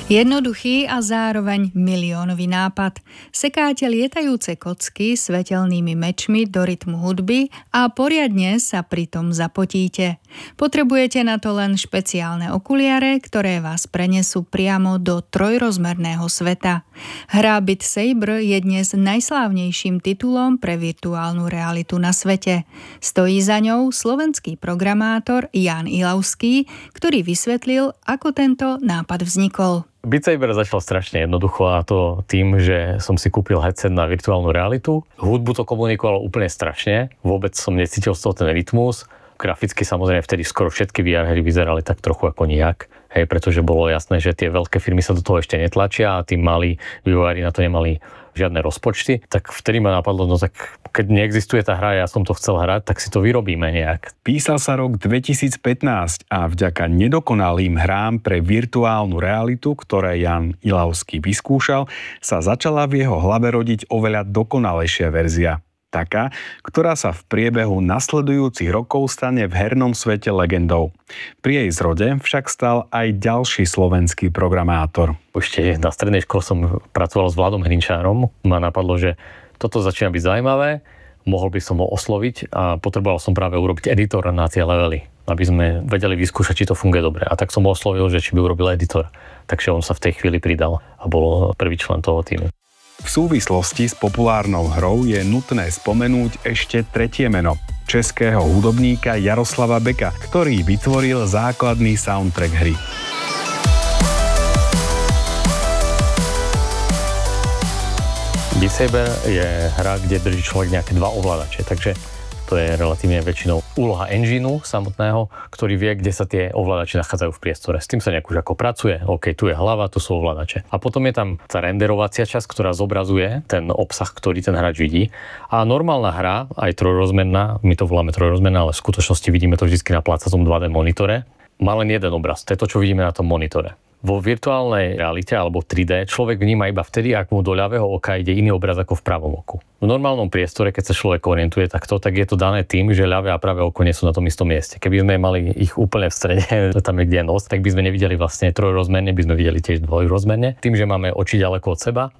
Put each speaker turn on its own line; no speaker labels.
Jednoduchý a zároveň miliónový nápad. Sekáte lietajúce kocky svetelnými mečmi do rytmu hudby a poriadne sa pritom zapotíte. Potrebujete na to len špeciálne okuliare, ktoré vás prenesú priamo do trojrozmerného sveta. Hra Beat Saber je dnes najslávnejším titulom pre virtuálnu realitu na svete. Stojí za ňou slovenský programátor Jan Ilavský, ktorý vysvetlil, ako tento nápad vznikol.
Beat Saber začal strašne jednoducho, a to tým, že som si kúpil headset na virtuálnu realitu. Hudbu to komunikovalo úplne strašne, vôbec som necítil z toho ten rytmus. Graficky samozrejme vtedy skoro všetky VR hry vyzerali tak trochu ako nijak, pretože bolo jasné, že tie veľké firmy sa do toho ešte netlačia a tí malí vývojári na to nemali žiadne rozpočty. Tak vtedy ma napadlo, no tak keď neexistuje tá hra, ja som to chcel hrať, tak si to vyrobíme nejak.
Písal sa rok 2015 a vďaka nedokonalým hrám pre virtuálnu realitu, ktoré Jan Ilavský vyskúšal, sa začala v jeho hlave rodiť oveľa dokonalejšia verzia. Taká, ktorá sa v priebehu nasledujúcich rokov stane v hernom svete legendou. Pri jej zrode však stal aj ďalší slovenský programátor.
Ešte na strednej škole som pracoval s Vladom Hrinčárom. Ma napadlo, že toto začína byť zaujímavé, mohol by som ho osloviť a potreboval som práve urobiť editor na tie levely, aby sme vedeli vyskúšať, či to funguje dobre. A tak som ho oslovil, že či by urobil editor. Takže on sa v tej chvíli pridal a bol prvý člen toho týmu.
V súvislosti s populárnou hrou je nutné spomenúť ešte tretie meno. Českého hudobníka Jaroslava Beka, ktorý vytvoril základný soundtrack hry.
Beat Saber je hra, kde drží človek nejaké dva ovládače, takže to je relatívne väčšinou úloha engineu samotného, ktorý vie, kde sa tie ovládače nachádzajú v priestore. S tým sa nejak už ako pracuje. OK, tu je hlava, tu sú ovládače. A potom je tam tá renderovacia časť, ktorá zobrazuje ten obsah, ktorý ten hráč vidí. A normálna hra, aj trojrozmerná, my to voláme trojrozmerná, ale v skutočnosti vidíme to vždy na plácacom 2D monitore, má len jeden obraz. To je to, čo vidíme na tom monitore. Vo virtuálnej realite alebo 3D človek vníma iba vtedy, ak mu do ľavého oka ide iný obraz ako v pravom oku. V normálnom priestore, keď sa človek orientuje takto, tak je to dané tým, že ľavé a pravé oko nie sú na tom istom mieste. Keby sme mali ich úplne v strede, tam je kde nos, tak by sme nevideli vlastne trojrozmerne, by sme videli tiež dvojrozmerne. Tým, že máme oči ďaleko od seba,